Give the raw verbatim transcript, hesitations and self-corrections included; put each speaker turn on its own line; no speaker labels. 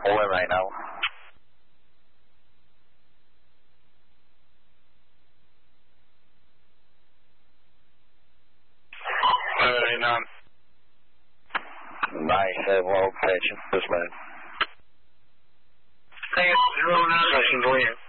pulling right now.
thirty-nine.
Nice, uh, well, patient, this man.
Thank you, zero nine.
Session, go ahead.